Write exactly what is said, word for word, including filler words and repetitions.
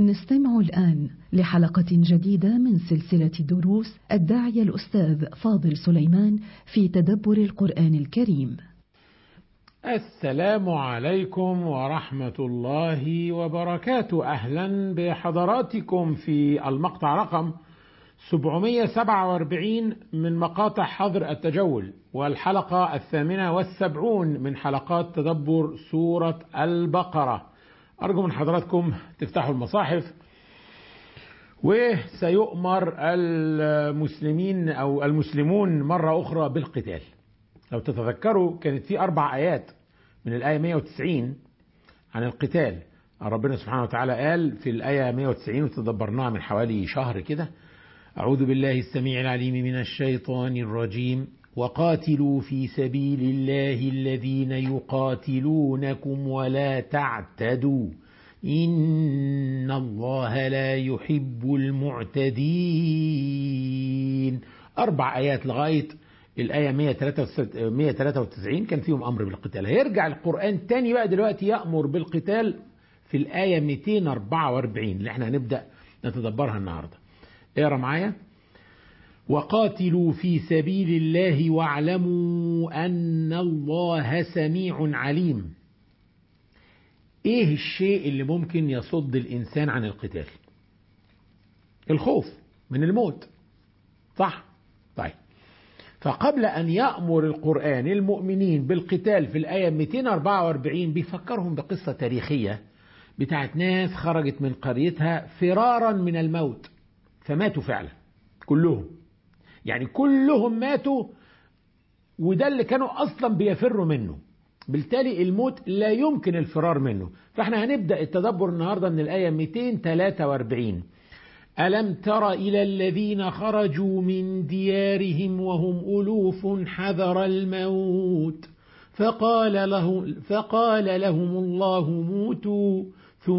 نستمع الآن لحلقة جديدة من سلسلة دروس الداعية الأستاذ فاضل سليمان في تدبر القرآن الكريم. السلام عليكم ورحمة الله وبركاته. أهلا بحضراتكم في المقطع رقم سبعمائة وسبعة وأربعين من مقاطع حظر التجول، والحلقة الثامنة والسبعون من حلقات تدبر سورة البقرة. أرجو من حضراتكم تفتحوا المصاحف. وسيؤمر المسلمين أو المسلمون مرة أخرى بالقتال. لو تتذكروا كانت في أربع آيات من الآية مئة وتسعين عن القتال. ربنا سبحانه وتعالى قال في الآية مئة وتسعين وتدبرناها من حوالي شهر كده: أعوذ بالله السميع العليم من الشيطان الرجيم وقاتلوا في سبيل الله الذين يقاتلونكم ولا تعتدوا إن الله لا يحب المعتدين. أربع آيات لغاية الآية مئة وثلاثة وتسعين كان فيهم أمر بالقتال. هيرجع القرآن تاني بقى دلوقتي يأمر بالقتال في الآية مئتين وأربعة وأربعين اللي احنا هنبدأ نتدبرها النهاردة. اقرأ معايا: وقاتلوا في سبيل الله واعلموا أن الله سميع عليم. ايه الشيء اللي ممكن يصد الإنسان عن القتال؟ الخوف من الموت، صح؟ طيب، فقبل أن يأمر القرآن المؤمنين بالقتال في الآية مئتين وأربعة وأربعين بيفكرهم بقصة تاريخية بتاعت ناس خرجت من قريتها فرارا من الموت فماتوا فعلا كلهم، يعني كلهم ماتوا، وده اللي كانوا أصلا بيفروا منه. بالتالي الموت لا يمكن الفرار منه. فاحنا هنبدأ التدبر النهاردة من الآية مئتين وثلاثة وأربعين: ألم تر إلى الذين خرجوا من ديارهم وهم ألوف حذر الموت فقال, له فقال لهم الله موتوا